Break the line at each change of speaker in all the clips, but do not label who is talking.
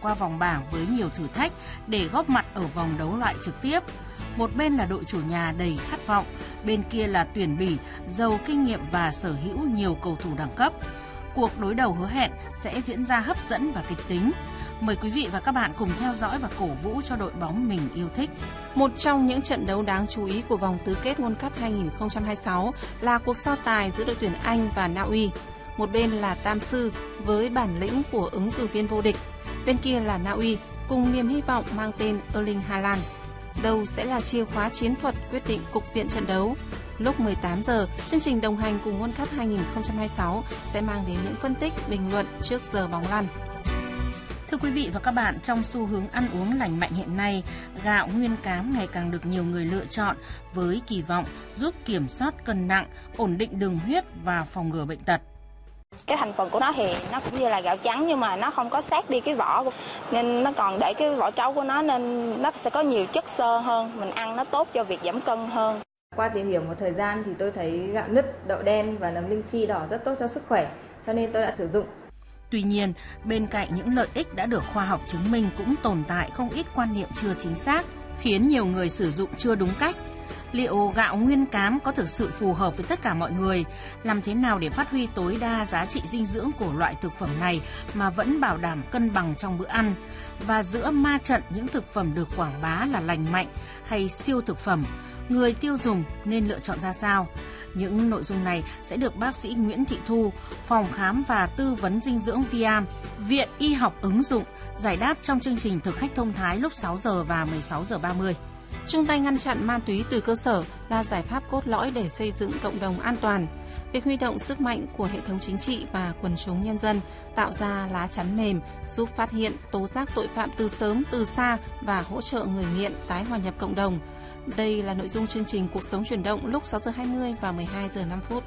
qua vòng bảng với nhiều thử thách để góp mặt ở vòng đấu loại trực tiếp. Một bên là đội chủ nhà đầy khát vọng, bên kia là tuyển Bỉ giàu kinh nghiệm và sở hữu nhiều cầu thủ đẳng cấp. Cuộc đối đầu hứa hẹn sẽ diễn ra hấp dẫn và kịch tính. Mời quý vị và các bạn cùng theo dõi và cổ vũ cho đội bóng mình yêu thích.
Một trong những trận đấu đáng chú ý của vòng tứ kết World Cup 2026 là cuộc so tài giữa đội tuyển Anh và Na Uy. Một bên là Tam Sư với bản lĩnh của ứng cử viên vô địch, bên kia là Na Uy cùng niềm hy vọng mang tên Erling Haaland. Đâu sẽ là chìa khóa chiến thuật quyết định cục diện trận đấu? Lúc 18 giờ, chương trình đồng hành cùng World Cup 2026 sẽ mang đến những phân tích, bình luận trước giờ bóng lăn.
Thưa quý vị và các bạn, trong xu hướng ăn uống lành mạnh hiện nay, gạo nguyên cám ngày càng được nhiều người lựa chọn với kỳ vọng giúp kiểm soát cân nặng, ổn định đường huyết và phòng ngừa bệnh tật.
Cái thành phần của nó thì nó cũng như là gạo trắng nhưng mà nó không có sát đi cái vỏ nên nó còn để cái vỏ trấu của nó nên nó sẽ có nhiều chất xơ hơn, mình ăn nó tốt cho việc giảm cân hơn.
Qua tìm hiểu một thời gian thì tôi thấy gạo nứt, đậu đen và nấm linh chi đỏ rất tốt cho sức khỏe, cho nên tôi đã sử dụng.
Tuy nhiên, bên cạnh những lợi ích đã được khoa học chứng minh cũng tồn tại không ít quan niệm chưa chính xác, khiến nhiều người sử dụng chưa đúng cách. Liệu gạo nguyên cám có thực sự phù hợp với tất cả mọi người? Làm thế nào để phát huy tối đa giá trị dinh dưỡng của loại thực phẩm này mà vẫn bảo đảm cân bằng trong bữa ăn? Và giữa ma trận những thực phẩm được quảng bá là lành mạnh hay siêu thực phẩm, người tiêu dùng nên lựa chọn ra sao? Những nội dung này sẽ được bác sĩ Nguyễn Thị Thu, Phòng khám và tư vấn dinh dưỡng Viam, Viện Y học ứng dụng giải đáp trong chương trình Thực khách thông thái lúc 6 giờ và 16 giờ 30.
Chung tay ngăn chặn ma túy từ cơ sở là giải pháp cốt lõi để xây dựng cộng đồng an toàn. Việc huy động sức mạnh của hệ thống chính trị và quần chúng nhân dân tạo ra lá chắn mềm giúp phát hiện, tố giác tội phạm từ sớm, từ xa và hỗ trợ người nghiện tái hòa nhập cộng đồng. Đây là nội dung chương trình Cuộc sống chuyển động lúc 6 giờ 20 và 12 giờ 5 phút.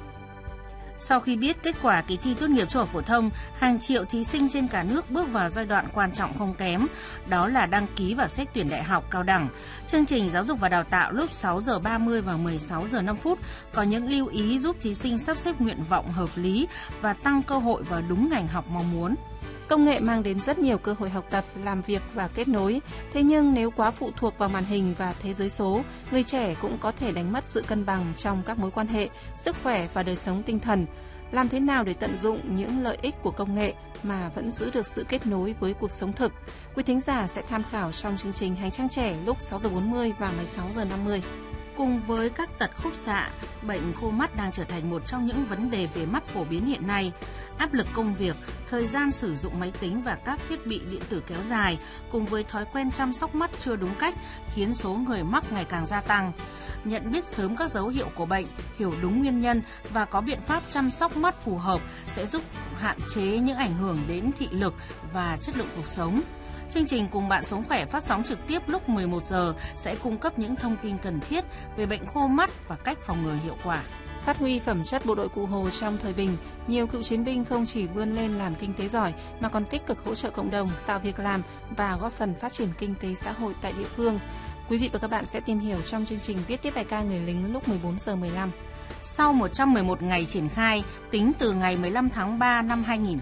Sau khi biết kết quả kỳ thi tốt nghiệp trung học phổ thông, hàng triệu thí sinh trên cả nước bước vào giai đoạn quan trọng không kém, đó là đăng ký và xét tuyển đại học cao đẳng. Chương trình Giáo dục và Đào tạo lúc 6 giờ 30 và 16 giờ 5 phút có những lưu ý giúp thí sinh sắp xếp nguyện vọng hợp lý và tăng cơ hội vào đúng ngành học mong muốn.
Công nghệ mang đến rất nhiều cơ hội học tập, làm việc và kết nối. Thế nhưng nếu quá phụ thuộc vào màn hình và thế giới số, người trẻ cũng có thể đánh mất sự cân bằng trong các mối quan hệ, sức khỏe và đời sống tinh thần. Làm thế nào để tận dụng những lợi ích của công nghệ mà vẫn giữ được sự kết nối với cuộc sống thực? Quý thính giả sẽ tham khảo trong chương trình Hành trang trẻ lúc 6 giờ 40 và 16 giờ 50.
Cùng với các tật khúc xạ, bệnh khô mắt đang trở thành một trong những vấn đề về mắt phổ biến hiện nay. Áp lực công việc, thời gian sử dụng máy tính và các thiết bị điện tử kéo dài, cùng với thói quen chăm sóc mắt chưa đúng cách, khiến số người mắc ngày càng gia tăng. Nhận biết sớm các dấu hiệu của bệnh, hiểu đúng nguyên nhân và có biện pháp chăm sóc mắt phù hợp sẽ giúp hạn chế những ảnh hưởng đến thị lực và chất lượng cuộc sống. Chương trình Cùng bạn sống khỏe phát sóng trực tiếp lúc 11 giờ sẽ cung cấp những thông tin cần thiết về bệnh khô mắt và cách phòng ngừa hiệu quả.
Phát huy phẩm chất bộ đội Cụ Hồ trong thời bình, nhiều cựu chiến binh không chỉ vươn lên làm kinh tế giỏi mà còn tích cực hỗ trợ cộng đồng, tạo việc làm và góp phần phát triển kinh tế xã hội tại địa phương. Quý vị và các bạn sẽ tìm hiểu trong chương trình Viết tiếp bài ca người lính lúc 14 giờ 15.
Sau 111 ngày triển khai, tính từ ngày 15 tháng 3 năm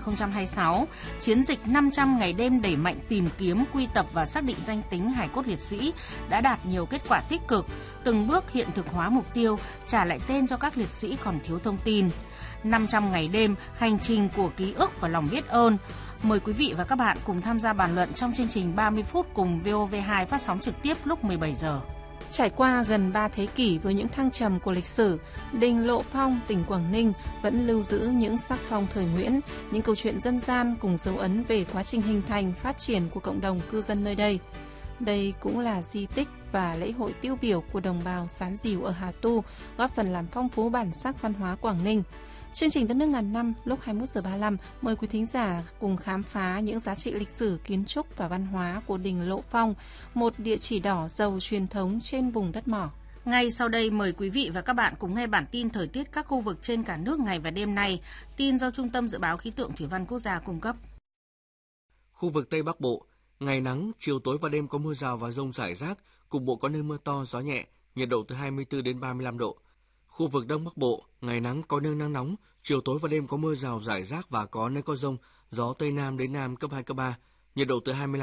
2026, chiến dịch 500 ngày đêm đẩy mạnh tìm kiếm, quy tập và xác định danh tính hài cốt liệt sĩ đã đạt nhiều kết quả tích cực, từng bước hiện thực hóa mục tiêu trả lại tên cho các liệt sĩ còn thiếu thông tin. 500 ngày đêm, hành trình của ký ức và lòng biết ơn. Mời quý vị và các bạn cùng tham gia bàn luận trong chương trình 30 phút cùng VOV2 phát sóng trực tiếp lúc 17 giờ.
Trải qua gần 3 thế kỷ với những thăng trầm của lịch sử, đình Lộ Phong, tỉnh Quảng Ninh vẫn lưu giữ những sắc phong thời Nguyễn, những câu chuyện dân gian cùng dấu ấn về quá trình hình thành, phát triển của cộng đồng cư dân nơi đây. Đây cũng là di tích và lễ hội tiêu biểu của đồng bào Sán Dìu ở Hà Tu, góp phần làm phong phú bản sắc văn hóa Quảng Ninh. Chương trình Đất nước ngàn năm lúc 21 giờ 35 mời quý thính giả cùng khám phá những giá trị lịch sử, kiến trúc và văn hóa của đình Lộ Phong, một địa chỉ đỏ giàu truyền thống trên vùng đất mỏ.
Ngay sau đây mời quý vị và các bạn cùng nghe bản tin thời tiết các khu vực trên cả nước ngày và đêm nay. Tin do Trung tâm Dự báo Khí tượng Thủy văn Quốc gia cung cấp.
Khu vực Tây Bắc Bộ, ngày nắng, chiều tối và đêm có mưa rào và dông rải rác, cục bộ có nơi mưa to, gió nhẹ, nhiệt độ từ 24 đến 35 độ. Khu vực Đông Bắc Bộ, ngày nắng có nơi nắng nóng, chiều tối và đêm có mưa rào rải rác và có nơi có dông, gió Tây Nam đến Nam cấp 2, cấp 3, nhiệt độ từ 25